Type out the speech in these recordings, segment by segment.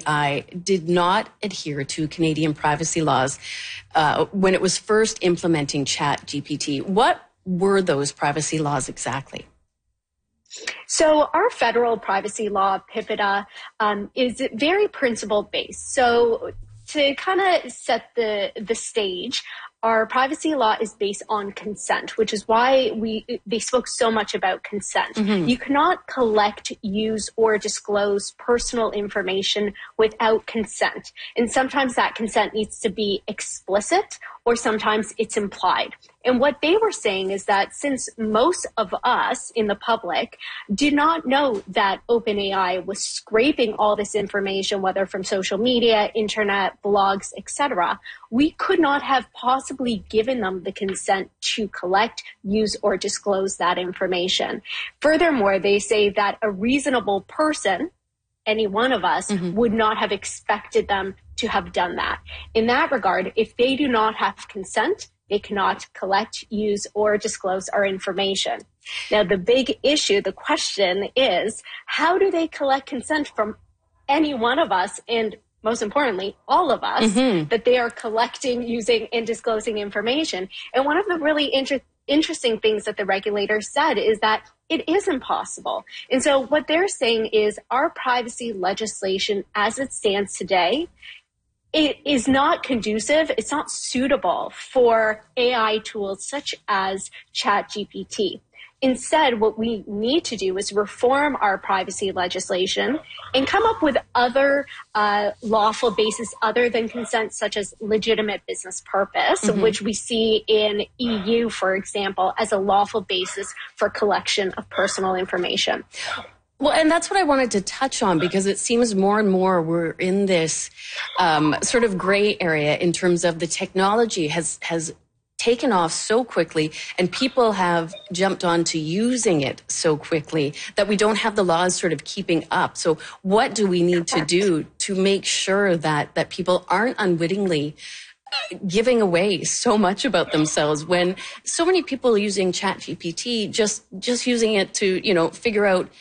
OpenAI did not adhere to Canadian privacy laws when it was first implementing ChatGPT. What were those privacy laws exactly? So our federal privacy law, PIPEDA, is very principle-based. So to kind of set the stage, our privacy law is based on consent, which is why they spoke so much about consent. Mm-hmm. You cannot collect, use, or disclose personal information without consent. And sometimes that consent needs to be explicit, or sometimes it's implied. And what they were saying is that since most of us in the public did not know that OpenAI was scraping all this information, whether from social media, internet, blogs, etc., we could not have possibly given them the consent to collect, use, or disclose that information. Furthermore, they say that a reasonable person, any one of us, mm-hmm. would not have expected them to have done that. In that regard, if they do not have consent, they cannot collect, use, or disclose our information. Now, the big issue, the question is, how do they collect consent from any one of us, and most importantly, all of us, mm-hmm. that they are collecting, using, and disclosing information? And one of the really interesting things that the regulator said is that it is impossible. And so what they're saying is our privacy legislation as it stands today, it is not conducive, it's not suitable for AI tools such as ChatGPT. Instead, what we need to do is reform our privacy legislation and come up with other lawful bases other than consent, such as legitimate business purpose, mm-hmm. which we see in EU, for example, as a lawful basis for collection of personal information. Well, and that's what I wanted to touch on, because it seems more and more we're in this sort of gray area in terms of the technology has taken off so quickly and people have jumped on to using it so quickly that we don't have the laws sort of keeping up. So what do we need to do to make sure that people aren't unwittingly giving away so much about themselves when so many people using ChatGPT just using it to, figure out,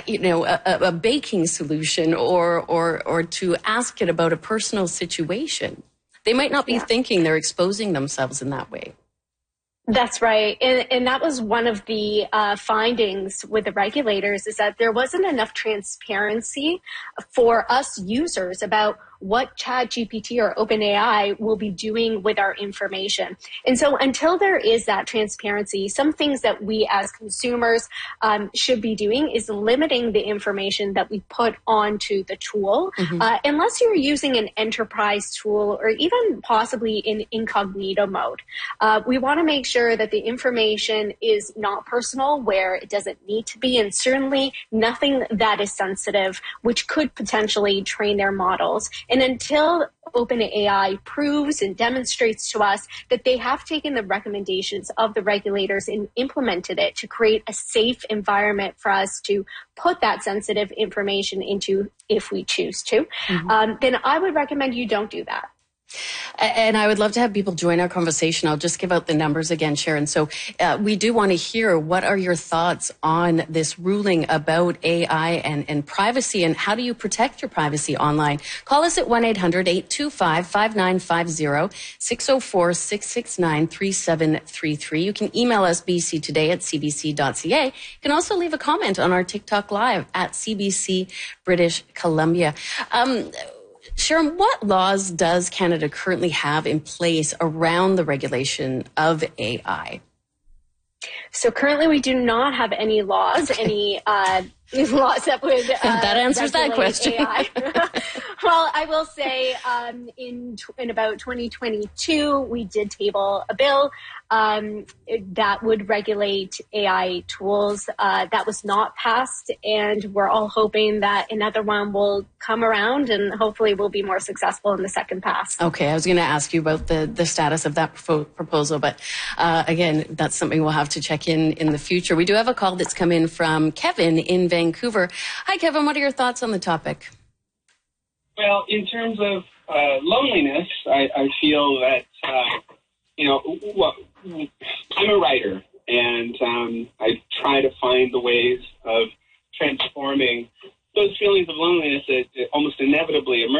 a baking solution or to ask it about a personal situation. They might not be thinking they're exposing themselves in that way. That's right. And that was one of the findings with the regulators, is that there wasn't enough transparency for us users about what ChatGPT or OpenAI will be doing with our information. And so until there is that transparency, some things that we as consumers should be doing is limiting the information that we put onto the tool, mm-hmm. Unless you're using an enterprise tool or even possibly in incognito mode. We want to make sure that the information is not personal where it doesn't need to be, and certainly nothing that is sensitive, which could potentially train their models. And until OpenAI proves and demonstrates to us that they have taken the recommendations of the regulators and implemented it to create a safe environment for us to put that sensitive information into if we choose to, mm-hmm. Then I would recommend you don't do that. And I would love to have people join our conversation. I'll just give out the numbers again, Sharon. So we do want to hear, what are your thoughts on this ruling about AI and privacy, and how do you protect your privacy online? Call us at 1-800-825-5950, 604-669-3733. You can email us bctoday@cbc.ca. You can also leave a comment on our TikTok Live at CBC British Columbia. Sharon, what laws does Canada currently have in place around the regulation of AI? So currently we do not have any laws, any laws that would that answers that question. AI. Well, I will say in about 2022, we did table a bill that would regulate AI tools. That was not passed, and we're all hoping that another one will come around, and hopefully we'll be more successful in the second pass. Okay, I was going to ask you about the status of that proposal, but again, that's something we'll have to check in the future. We do have a call that's come in from Kevin in Vancouver. Hi, Kevin. What are your thoughts on the topic? Well, in terms of loneliness, I feel that, I'm a writer, and I try to find the ways of transforming those feelings of loneliness that almost inevitably emerge